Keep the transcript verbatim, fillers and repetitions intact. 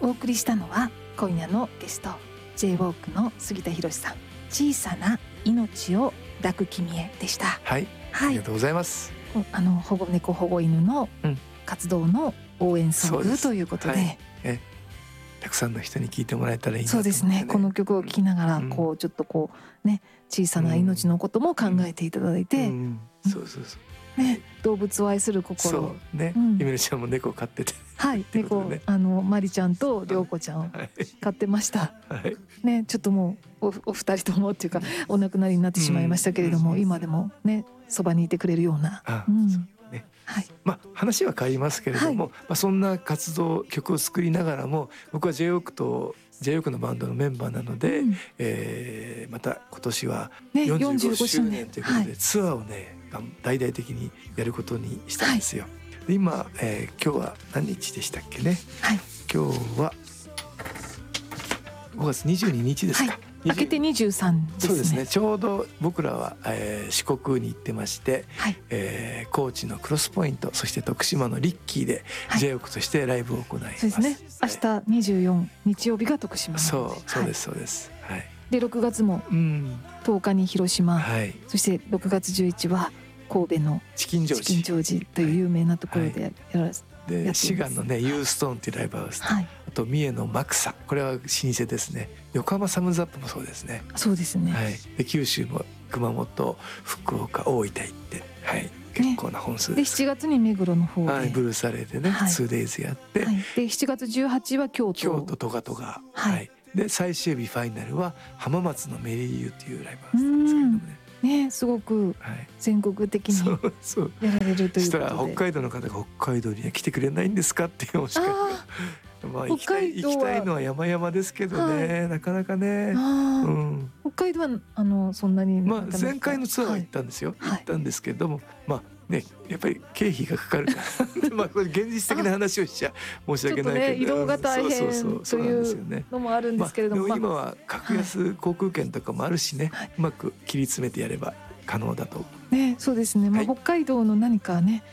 お送りしたのは今夜のゲスト ジェイウォーク の杉田博さん、小さな命を抱く君へでした。 はい、はい、ありがとうございます。 あの保護猫保護犬の活動の応援ソングということで、うん、はい、 えたくさんの人に聞いてもらえたらいいなと思って、ね、そうですね。この曲を聴きながら、 うん、 こうちょっとこうね、小さな命のことも考えていただいて、うんうんうん、そうそうそうね、動物を愛する心、 そうね、うん、ゆめるちゃんも猫飼ってて、 はい、ね、猫あのまりちゃんとりょうこちゃんを飼ってました、はい、ね、ちょっともう お, お二人ともっていうかお亡くなりになってしまいましたけれども、うん、今でもねそばにいてくれるような、 あ、うんそうね、はい、まあ話は変わりますけれども、はい、まあ、そんな活動曲を作りながらも僕は ジェイウォーク と ジェイウォーク のバンドのメンバーなので、うん、えー、また今年はよんじゅうごしゅうねんということで、ね、ツアーをね大々的にやることにしたんですよ、はい、で今、えー、今日は何日でしたっけね、はい、今日はごがつにじゅうににちですか、はい、 明けてにじゅうさんですね。 そうですね。ちょうど僕らは、えー、四国に行ってまして、はい、えー、高知のクロスポイント、そして徳島のリッキーで ジェイウォーク としてライブを行います。 そうですね。明日にじゅうよっか日曜日が徳島なので、 そうそうですそうです。はい。 でろくがつもとおかに広島、はい、そしてろくがつじゅういちにちは神戸のチキンジョージ、 チキンジョージという有名なところでやらせて、 で滋賀のねユーストーンっていうライブハウス、はい、あと三重のマクサ、これは老舗ですね。横浜サムズアップもそうですね。 そうですね、 はい、で九州も熊本、福岡、大分行って、はい、結構な本数です、ね、 でしちがつに目黒の方で、 はい、ブルーサレーでね、はい、ツーデイズやって、はい、 でしちがつじゅうはちにちは京都京都トガトガ、はい、はい、で最終日ファイナルは浜松のメリーユというライブハウスなんですけれどもね、 ね、すごく全国的にやられるということで、そしたら北海道の方が北海道には来てくれないんですかっていうお叱りが、まあ行きたい行きたいのは山々ですけどね、はい、なかなかね、うん、 北海道はあのそんなにまあ前回のツアーは行ったんですよ、はい、行ったんですけれども、まあね、やっぱり経費がかかるからまあこれ現実的な話をしちゃ申し訳ないけど、 ね、移動が大変というのもあるんですけれども、 まあ、でも今は格安航空券とかもあるしね、はい、うまく切り詰めてやれば可能だと、 ね、そうですね、まあ、北海道の何かね